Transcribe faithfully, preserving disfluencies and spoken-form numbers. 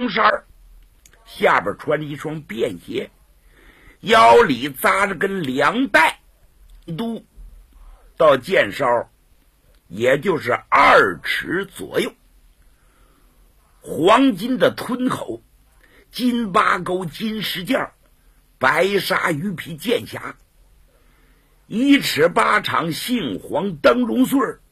黄衫，下边穿着一双便鞋，腰里扎着根凉带，都到剑梢也就是二尺左右，黄金的吞口，金八钩金饰件，白纱鱼皮剑匣，一尺八长杏黄灯笼穗，